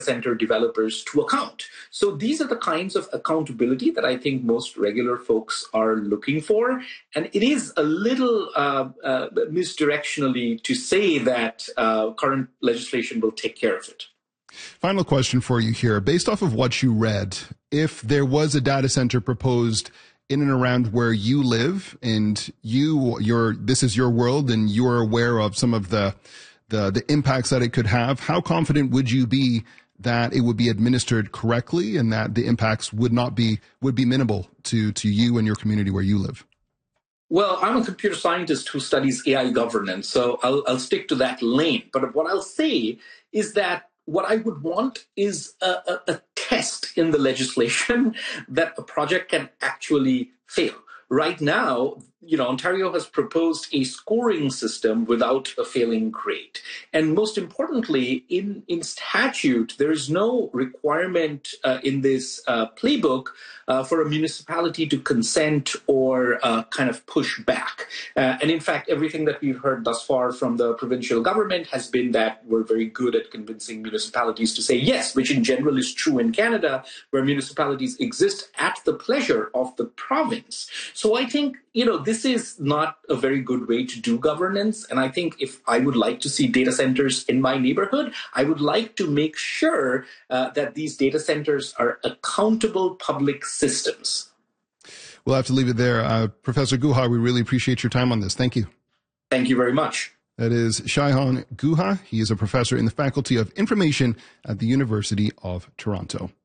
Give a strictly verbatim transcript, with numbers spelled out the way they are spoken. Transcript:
center developers to account. So these are the kinds of accountability that I think most regular folks are looking for. And it is a little uh, uh, misdirectionally to say that uh, current legislation will take care of it. Final question for you here. Based off of what you read, if there was a data center proposed in and around where you live and you, you're, this is your world and you're aware of some of the, the, the impacts that it could have, how confident would you be that it would be administered correctly and that the impacts would not be, would be minimal to, to you and your community where you live? Well, I'm a computer scientist who studies A I governance, so I'll, I'll stick to that lane. But what I'll say is that what I would want is a, a, a test in the legislation that a project can actually fail. Right now, you know, Ontario has proposed a scoring system without a failing grade. And most importantly, in, in statute, there is no requirement uh, in this uh, playbook uh, for a municipality to consent or uh, kind of push back. Uh, and in fact, everything that we've heard thus far from the provincial government has been that we're very good at convincing municipalities to say yes, which in general is true in Canada, where municipalities exist at the pleasure of the province. So I think, you know, this is not a very good way to do governance. And I think if I would like to see data centers in my neighborhood, I would like to make sure uh, that these data centers are accountable public systems. We'll have to leave it there. Uh, Professor Guha, we really appreciate your time on this. Thank you. Thank you very much. That is Shaihan Guha. He is a professor in the Faculty of Information at the University of Toronto.